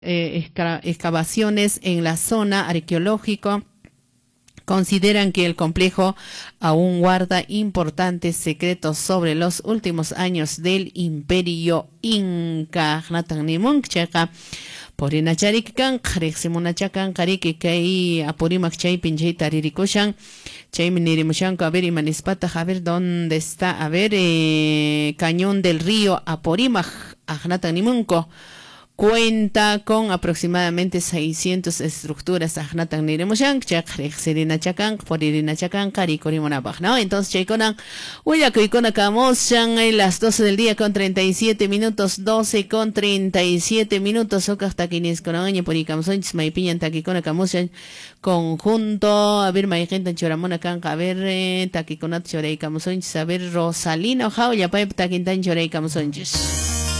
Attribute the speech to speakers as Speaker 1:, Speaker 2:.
Speaker 1: excavaciones en la zona arqueológica consideran que el complejo aún guarda importantes secretos sobre los últimos años del Imperio Inca. Por inacharik reximunachakan kariki kay apurimak chay pinchay tariricushan chay minirimushanko a ver imanispata a ver dónde está a ver Cañón del Río Apurímac ajnatanimunko cuenta con aproximadamente 600 estructuras ajnatan niremushan chakrik serina chakan por irina chakan kari korimonabaj, ¿no? Entonces chaykonan huyakuykona kamoshan las 12 del día con 37 minutos 12 con 37 minutos okasta kinis konaña por ikamsonchis maipiñan takikona kamoshan conjunto a ver maigenta choramona kanka a ver takikonat chorei kamsonchis a ver Rosalino jauya paip takintan chorei kamsonchis.